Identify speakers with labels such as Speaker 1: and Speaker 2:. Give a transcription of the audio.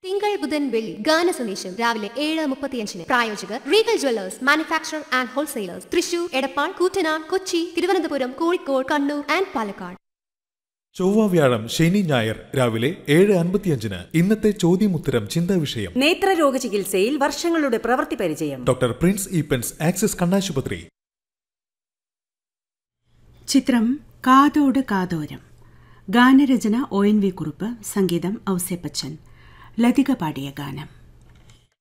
Speaker 1: തിങ്കൾ ബുധൻ വെള്ളി ഗാന സന്ദേശം രാവിലെ 7:35. പ്രായോജകർ Regal Jewellers manufacturer and wholesalers Thrissur, Edappal, Koottanad, Kochi, Thiruvananthapuram, Kozhikode, Kannur and Palakkad.
Speaker 2: ചൊവ്വ, വ്യാഴം, ശനി, ഞായർ രാവിലെ 7:55. ഇന്നത്തെ ചോദ്യമുത്തരം ചിന്താ വിഷയം.
Speaker 3: നേത്രരോഗ ചികിത്സയിൽ വർഷങ്ങളുടെ പ്രവൃത്തി പരിചയം.
Speaker 2: ഡോക്ടർ പ്രിൻസ് ഈപ്പൻസ്, ആക്സിസ് കണ്ണാശുപത്രി.
Speaker 4: ചിത്രം കാതോട് കാതോരം. ഗാനരചന ONV കുറുപ്പ്, സംഗീതം ഔസേപ്പച്ചൻ. ലതിക പാടിയ ഗാനം.